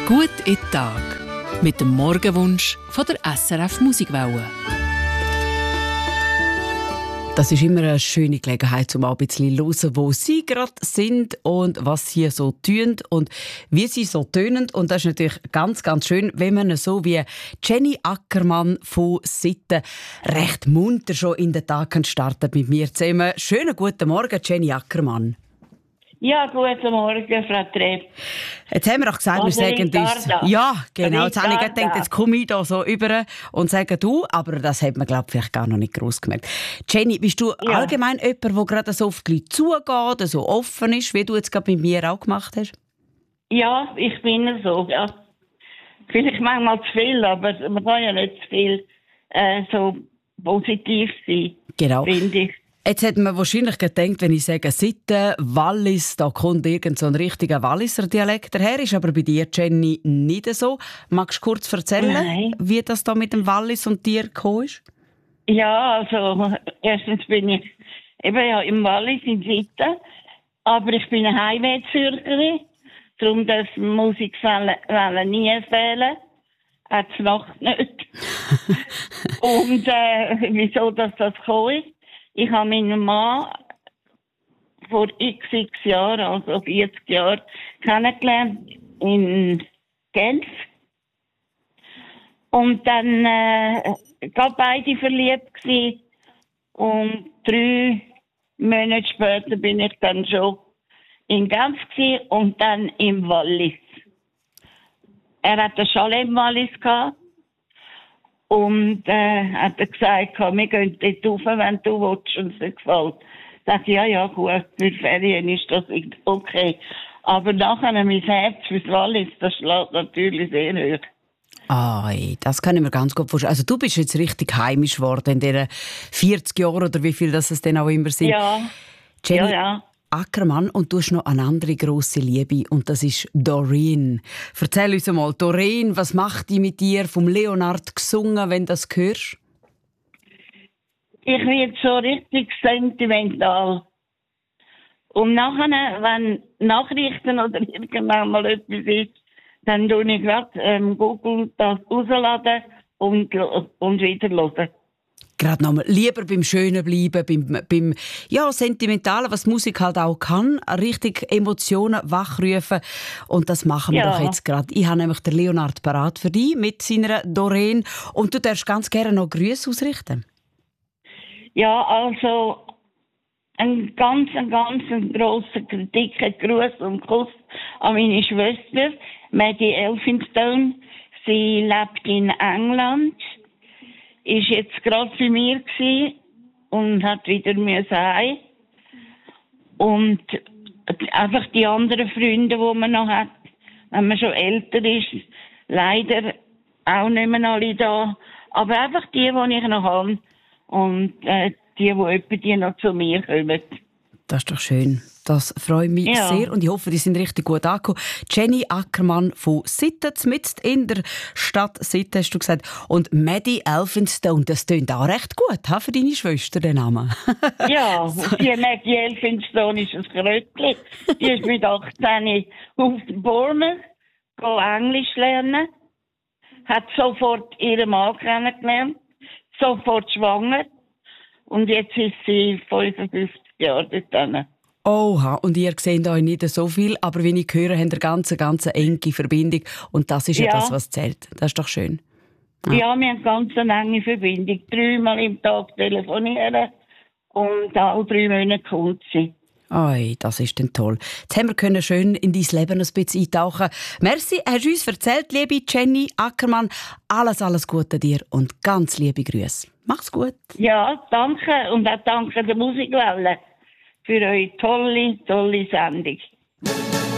Gut in den Tag. Mit dem Morgenwunsch von der SRF Musikwelle. Das ist immer eine schöne Gelegenheit, um auch ein bisschen zu hören, wo Sie gerade sind und was Sie so tun und wie Sie so tönen. Und das ist natürlich ganz, ganz schön, wenn man so wie Jenny Ackermann von Sitten recht munter schon in den Tag startet mit mir zusammen. Schönen guten Morgen, Jenny Ackermann. Ja, guten Morgen, Frau Trepp. Jetzt haben wir auch gesagt, wir sagen uns... Ja, genau. Jetzt habe ich gedacht, jetzt komme ich da so über und sage du, aber das hat man, glaube ich, vielleicht gar noch nicht gross gemerkt. Jenny, bist du allgemein jemand, der gerade so auf die Leute zugeht, so offen ist, wie du jetzt gerade mit mir auch gemacht hast? Ja, ich bin so, ja. Vielleicht manchmal zu viel, aber man kann ja nicht zu viel so positiv sein, finde ich. Jetzt hat man wahrscheinlich gedacht, wenn ich sage Sitten, Wallis, da kommt irgend so ein richtiger Walliser Dialekt daher. Ist aber bei dir, Jenny, nicht so. Magst du kurz erzählen, wie das da mit dem Wallis und dir gekommen ist? Ja, also erstens bin ich eben ja im Wallis in Sitten, aber ich bin eine Heimwehzürcherin. Darum darf Musikwellen nie fehlen. Auch die Nacht nicht. Und wieso das gekommen ist? Ich habe meinen Mann vor x Jahren, also 40 Jahren, kennengelernt in Genf. Und dann gerade beide verliebt gewesen. Und 3 Monate später bin ich dann schon in Genf gewesen und dann im Wallis. Er hat ein Chalet im Wallis gehabt. Und hat er gesagt, wir gehen dort rauf, wenn du willst und es dir gefällt. Ich sage, ja, gut, für Ferien ist das okay. Aber nachher mein Herz fürs Wallis, das schlägt natürlich sehr hoch. Das kann ich mir ganz gut vorstellen. Also du bist jetzt richtig heimisch geworden in diesen 40 Jahren oder wie viel das es denn auch immer sind. Ja, Jenny ja. Ackermann, und du hast noch eine andere grosse Liebe und das ist Doreen. Erzähl uns einmal, Doreen, was macht die mit dir vom Leonard gesungen, wenn du das hörst? Ich werde so richtig sentimental. Und nachher, wenn Nachrichten oder irgendwann mal etwas ist, dann tue ich gerade Google das rausladen und wieder hören. Gerade nochmal, lieber beim Schönen bleiben, beim Sentimentalen, was Musik halt auch kann, richtig Emotionen wachrufen. Und das machen wir doch jetzt gerade. Ich habe nämlich den Leonard parat für dich mit seiner Doreen. Und du darfst ganz gerne noch Grüße ausrichten. Ja, also ein ganz grosser, dicker Gruß und Kuss an meine Schwester, Maddie Elphinstone. Sie lebt in England. Ist jetzt gerade bei mir gewesen und hat wieder heim. Und einfach die anderen Freunde, die man noch hat, wenn man schon älter ist, leider auch nicht mehr alle da. Aber einfach die ich noch habe und die noch zu mir kommen. Das ist doch schön. Das freut mich sehr und ich hoffe, die sind richtig gut angekommen. Jenny Ackermann von Sitten, mitten in der Stadt Sitten, hast du gesagt. Und Maddie Elphinstone, das klingt auch recht gut für deine Schwester, der Name. Ja, die Maddie Elphinstone ist ein Krötchen. Die ist mit 18 auf Bournemouth Englisch lernen. Hat sofort ihren Mann kennengelernt, sofort schwanger. Und jetzt ist sie 55 Jahre dort. Oha, und ihr seht euch nicht so viel, aber wie ich höre, habt ihr eine ganz enge Verbindung. Und das ist ja das, was zählt. Das ist doch schön. Ja, wir haben ganz eine enge Verbindung. 3-mal im Tag telefonieren und alle 3 Monate kommt sie. Das ist dann toll. Jetzt haben wir schön in dein Leben ein bisschen eintauchen. Merci, hast du uns erzählt, liebe Jenny Ackermann. Alles Gute dir und ganz liebe Grüße. Mach's gut. Ja, danke. Und auch danke der Musikwelle für eure tolle Sendung.